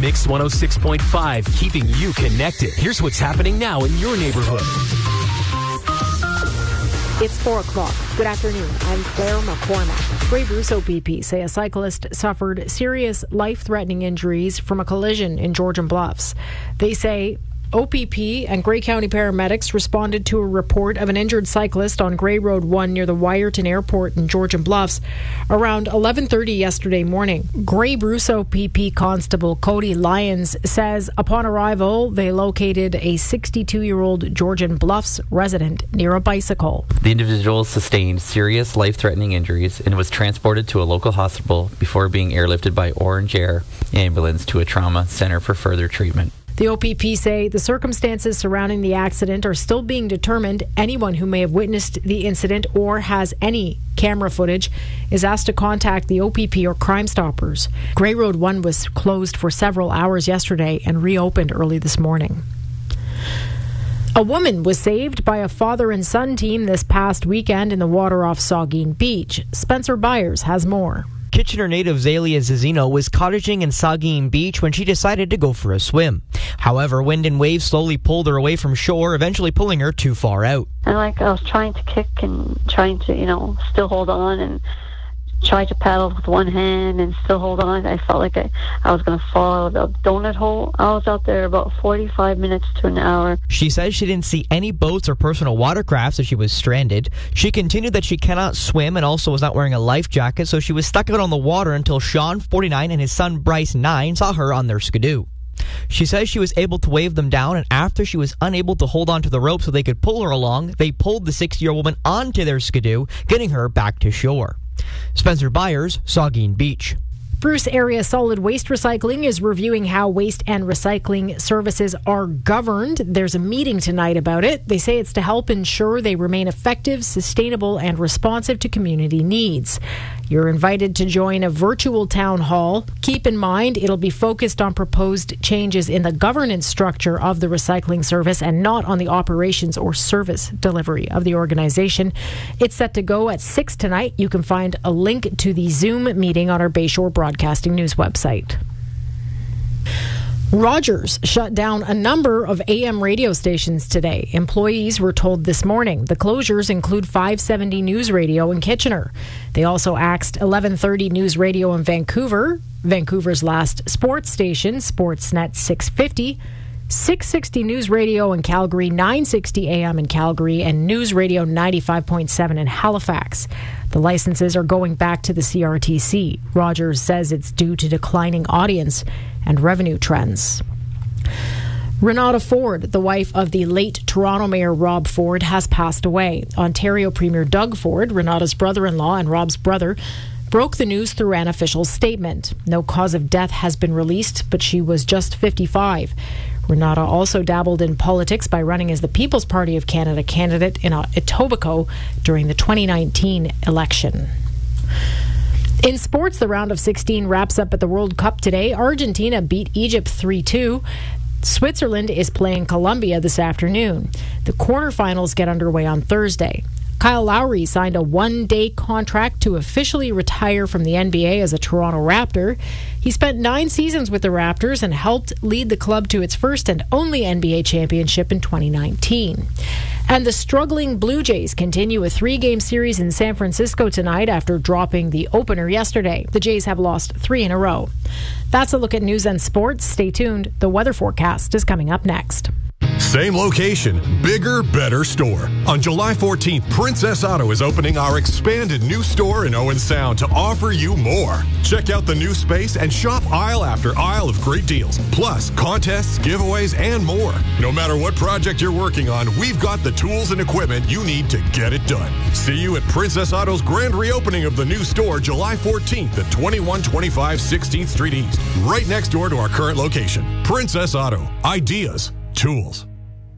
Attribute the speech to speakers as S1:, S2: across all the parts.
S1: Mix 106.5, keeping you connected. Here's what's happening now in your neighborhood.
S2: It's 4 o'clock. Good afternoon. I'm Claire McCormack. Grey Bruce OPP say a cyclist suffered serious life-threatening injuries from a collision in Georgian Bluffs. They say OPP and Grey County paramedics responded to a report of an injured cyclist on Grey Road 1 near the Wyerton Airport in Georgian Bluffs around 11:30 yesterday morning. Grey Bruce OPP Constable Cody Lyons says upon arrival, they located a 62-year-old Georgian Bluffs resident near a bicycle.
S3: The individual sustained serious life-threatening injuries and was transported to a local hospital before being airlifted by Orange Air ambulance to a trauma center for further treatment.
S2: The OPP say the circumstances surrounding the accident are still being determined. Anyone who may have witnessed the incident or has any camera footage is asked to contact the OPP or Crime Stoppers. Grey Road 1 was closed for several hours yesterday and reopened early this morning. A woman was saved by a father and son team this past weekend in the water off Saugeen Beach. Spencer Byers has more.
S4: Kitchener native Zalia Zizino was cottaging in Saugeen Beach when she decided to go for a swim. However, wind and waves slowly pulled her away from shore, eventually pulling her too far out.
S5: And I was trying to kick and trying to, still hold on and try to paddle with one hand and still hold on. I felt like I was going to fall out of the donut hole. I was out there about 45 minutes to an hour.
S4: She says she didn't see any boats or personal watercrafts as she was stranded. She continued that she cannot swim and also was not wearing a life jacket, so she was stuck out on the water until Sean, 49, and his son Bryce, 9, saw her on their skidoo. She says she was able to wave them down, and after she was unable to hold on to the rope so they could pull her along, they pulled the 60-year-old woman onto their skidoo, getting her back to shore. Spencer Byers, Saugeen Beach.
S2: Bruce Area Solid Waste Recycling is reviewing how waste and recycling services are governed. There's a meeting tonight about it. They say it's to help ensure they remain effective, sustainable, and responsive to community needs. You're invited to join a virtual town hall. Keep in mind, it'll be focused on proposed changes in the governance structure of the recycling service and not on the operations or service delivery of the organization. It's set to go at 6 tonight. You can find a link to the Zoom meeting on our Bayshore Broadcasting News website. Rogers shut down a number of AM radio stations today. Employees were told this morning. The closures include 570 News Radio in Kitchener. They also axed 1130 News Radio in Vancouver, Vancouver's last sports station, Sportsnet 650, 660 News Radio in Calgary, 960 AM in Calgary, and News Radio 95.7 in Halifax. The licenses are going back to the CRTC. Rogers says it's due to declining audience and revenue trends. Renata Ford, the wife of the late Toronto Mayor Rob Ford, has passed away. Ontario Premier Doug Ford, Renata's brother-in-law and Rob's brother, broke the news through an official statement. No cause of death has been released, but she was just 55. Renata also dabbled in politics by running as the People's Party of Canada candidate in Etobicoke during the 2019 election. In sports, the round of 16 wraps up at the World Cup today. Argentina beat Egypt 3-2. Switzerland is playing Colombia this afternoon. The quarterfinals get underway on Thursday. Kyle Lowry signed a one-day contract to officially retire from the NBA as a Toronto Raptor. He spent 9 seasons with the Raptors and helped lead the club to its first and only NBA championship in 2019. And the struggling Blue Jays continue a 3-game series in San Francisco tonight after dropping the opener yesterday. The Jays have lost 3 in a row. That's a look at news and sports. Stay tuned. The weather forecast is coming up next.
S6: Same location, bigger, better store. On July 14th, Princess Auto is opening our expanded new store in Owen Sound to offer you more. Check out the new space and shop aisle after aisle of great deals, plus contests, giveaways, and more. No matter what project you're working on, we've got the tools and equipment you need to get it done. See you at Princess Auto's grand reopening of the new store July 14th at 2125 16th Street East, right next door to our current location. Princess Auto. Ideas. Tools.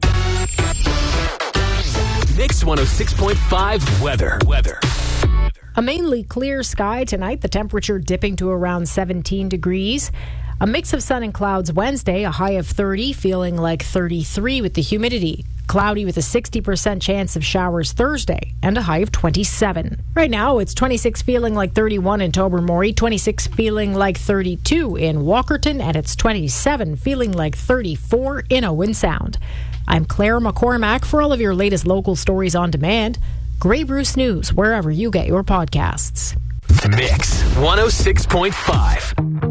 S1: Mix 106.5 weather.
S2: A mainly clear sky tonight, the temperature dipping to around 17 degrees. A mix of sun and clouds Wednesday, a high of 30, feeling like 33 with the humidity. Cloudy with a 60% chance of showers Thursday and a high of 27. Right now, it's 26 feeling like 31 in Tobermory, 26 feeling like 32 in Walkerton, and it's 27 feeling like 34 in Owen Sound. I'm Claire McCormack. For all of your latest local stories on demand, Grey Bruce News, wherever you get your podcasts.
S1: Mix 106.5.